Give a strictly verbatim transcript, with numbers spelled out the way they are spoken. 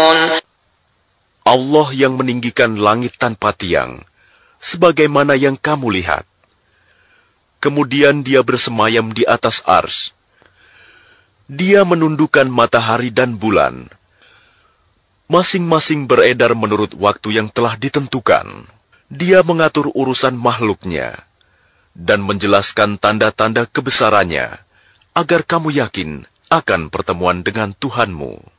Allah yang meninggikan langit tanpa tiang, sebagaimana yang kamu lihat. Kemudian dia bersemayam di atas ars. Dia menundukkan matahari dan bulan. Masing-masing beredar menurut waktu yang telah ditentukan. Dia mengatur urusan makhluknya dan menjelaskan tanda-tanda kebesarannya, agar kamu yakin akan pertemuan dengan Tuhanmu.